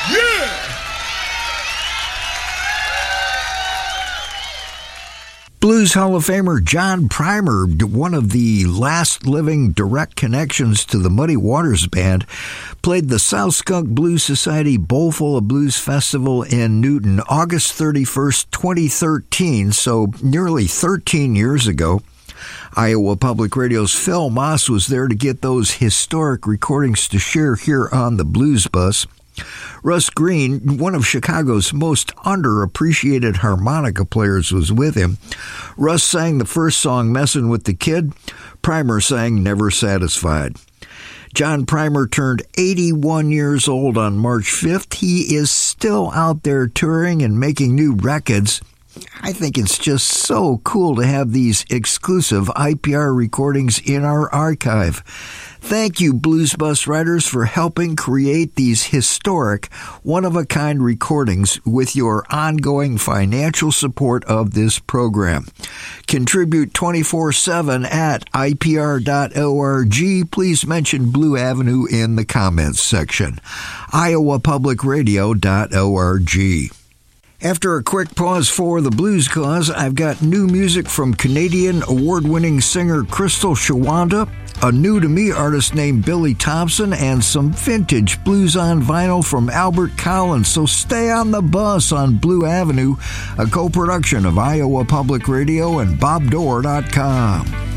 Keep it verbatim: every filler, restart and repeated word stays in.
Blues Hall of Famer John Primer, one of the last living direct connections to the Muddy Waters Band, played the South Skunk Blues Society Bowlful of Blues Festival in Newton August thirty-first, twenty thirteen, so nearly thirteen years ago. Iowa Public Radio's Phil Moss was there to get those historic recordings to share here on the Blues Bus. Russ Green, one of Chicago's most underappreciated harmonica players, was with him. Russ sang the first song, Messin' with the Kid. Primer sang Never Satisfied. John Primer turned eighty-one years old on March fifth. He is still out there touring and making new records. I think it's just so cool to have these exclusive I P R recordings in our archive. Thank you, Blues Bus writers, for helping create these historic, one-of-a-kind recordings with your ongoing financial support of this program. Contribute twenty-four seven at I P R dot org. Please mention Blue Avenue in the comments section. Iowa Public Radio dot org. After a quick pause for the Blues Cause, I've got new music from Canadian award-winning singer Crystal Shawanda, a new-to-me artist named Billy Thompson, and some vintage blues on vinyl from Albert Collins. So stay on the bus on Blue Avenue, a co-production of Iowa Public Radio and Bob Dore dot com.